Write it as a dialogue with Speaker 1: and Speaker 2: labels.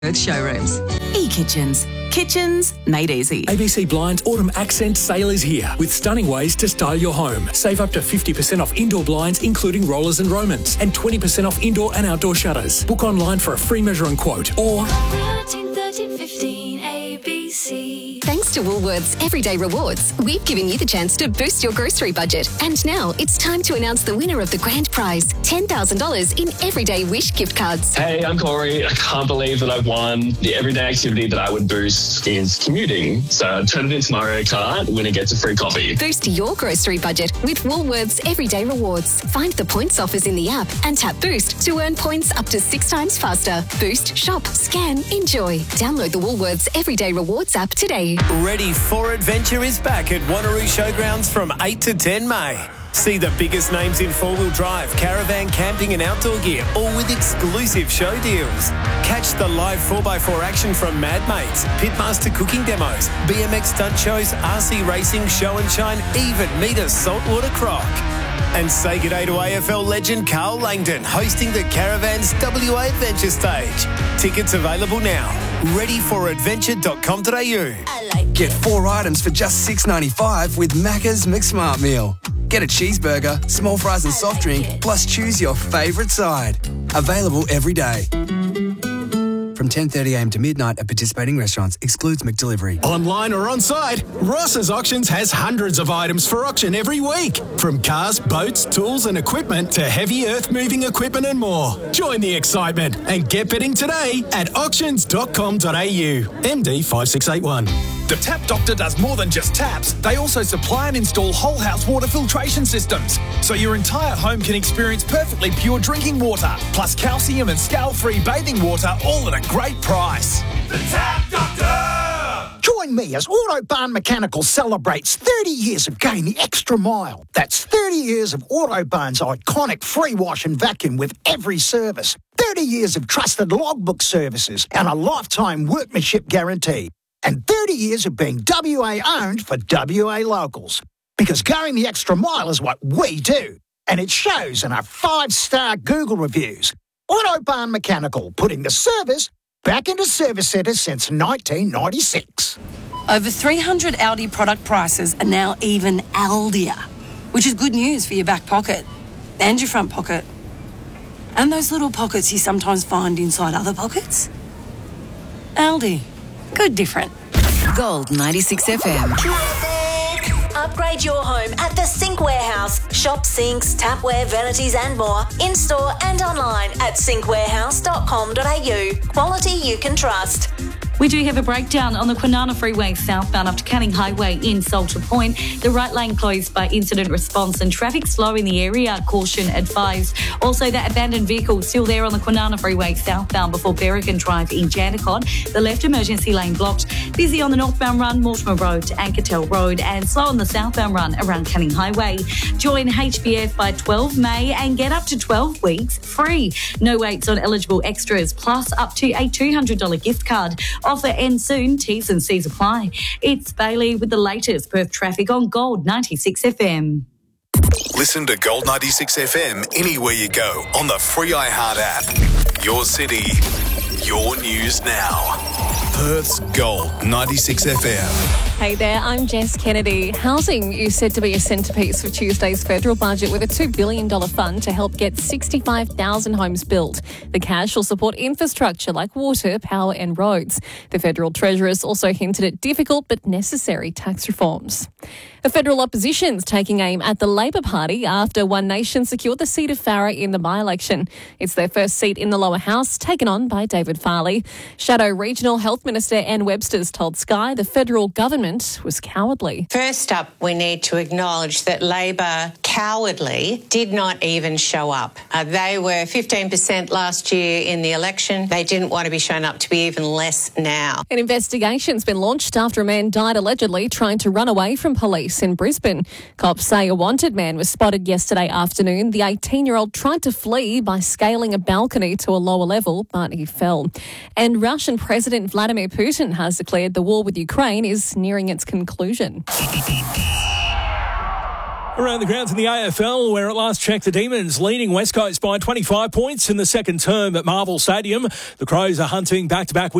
Speaker 1: showrooms.
Speaker 2: eKitchens. Kitchens made easy.
Speaker 3: ABC Blinds Autumn Accent Sale is here with stunning ways to style your home. Save up to 50% off indoor blinds, including rollers and Romans, and 20% off indoor and outdoor shutters. Book online for a free measure and quote or
Speaker 4: 1315 ABC.
Speaker 5: Thanks to Woolworths Everyday Rewards, we've given you the chance to boost your grocery budget. And now it's time to announce the winner of the grand prize, $10,000 in Everyday Wish gift cards.
Speaker 6: Hey, I'm Corey. I can't believe that I've won. The everyday activity that I would boost is commuting. So I turn it into Mario Kart. Winner gets a free coffee.
Speaker 5: Boost your grocery budget with Woolworths Everyday Rewards. Find the points offers in the app and tap Boost to earn points up to 6 times faster. Boost, shop, scan, enjoy. Download the Woolworths Everyday Rewards app today.
Speaker 7: Ready for Adventure is back at Wanneroo Showgrounds from 8 to 10 May. See the biggest names in four-wheel drive, caravan, camping and outdoor gear, all with exclusive show deals. Catch the live 4x4 action from Mad Mates, Pitmaster cooking demos, BMX stunt shows, RC racing, show and shine, even meet a saltwater croc. And say g'day to AFL legend Carl Langdon, hosting the Caravans WA Adventure Stage. Tickets available now. readyforadventure.com.au.
Speaker 8: Get 4 items for just $6.95 with Macca's McSmart Meal. Get a cheeseburger, small fries and soft drink, plus choose your favourite side. Available every day. From 10:30am to midnight at participating restaurants. Excludes McDelivery.
Speaker 9: Online or on-site, Ross's Auctions has hundreds of items for auction every week. From cars, boats, tools and equipment to heavy earth-moving equipment and more. Join the excitement and get bidding today at auctions.com.au. MD 5681.
Speaker 10: The Tap Doctor does more than just taps. They also supply and install whole house water filtration systems, so your entire home can experience perfectly pure drinking water, plus calcium and scale-free bathing water, all at a great price.
Speaker 11: The Tap Doctor! Join me as Autobahn Mechanical celebrates 30 years of going the extra mile. That's 30 years of Autobahn's iconic free wash and vacuum with every service. 30 years of trusted logbook services and a lifetime workmanship guarantee. And 30 years of being WA owned for WA locals. Because going the extra mile is what we do. And it shows in our 5-star Google reviews. Autobahn Mechanical, putting the service back into service centres since 1996.
Speaker 12: Over 300 Aldi product prices are now even Aldier, which is good news for your back pocket and your front pocket. And those little pockets you sometimes find inside other pockets. Aldi. Good different.
Speaker 2: Gold 96 FM.
Speaker 13: Upgrade your home at the Sink Warehouse. Shop sinks, tapware, vanities and more in-store and online at sinkwarehouse.com.au. Quality you can trust.
Speaker 14: We do have a breakdown on the Kwinana Freeway southbound after Canning Highway in Salter Point. The right lane closed by incident response and traffic slow in the area. Caution advised. Also, that abandoned vehicle still there on the Kwinana Freeway southbound before Berrigan Drive in Jandakot. The left emergency lane blocked. Busy on the northbound run, Mortimer Road to Ankertel Road, and slow on the southbound run around Canning Highway. Join HBF by 12 May and get up to 12 weeks free. No waits on eligible extras, plus up to a $200 gift card. Offer ends soon. T's and C's apply. It's Bailey with the latest Perth traffic on Gold 96 FM.
Speaker 15: Listen to Gold 96 FM anywhere you go on the free iHeart app. Your city, your news now. Perth's Gold 96 FM.
Speaker 16: Hey there, I'm Jess Kennedy. Housing is said to be a centrepiece of Tuesday's federal budget with a $2 billion fund to help get 65,000 homes built. The cash will support infrastructure like water, power and roads. The federal treasurer's also hinted at difficult but necessary tax reforms. The federal opposition's taking aim at the Labor Party after One Nation secured the seat of Farrer in the by-election. It's their first seat in the lower house, taken on by David Farley. Shadow Regional Health Minister Ann Webster's told Sky the federal government was cowardly.
Speaker 17: First up, we need to acknowledge that Labor cowardly did not even show up. They were 15% last year in the election. They didn't want to be shown up to be even less now.
Speaker 16: An investigation's been launched after a man died allegedly trying to run away from police in Brisbane. Cops say a wanted man was spotted yesterday afternoon. The 18-year-old tried to flee by scaling a balcony to a lower level, but he fell. And Russian President Vladimir Putin has declared the war with Ukraine is nearing its conclusion.
Speaker 3: Around the grounds in the AFL, where at last checked the Demons leading West Coast by 25 points in the second term at Marvel Stadium. The Crows are hunting back-to-back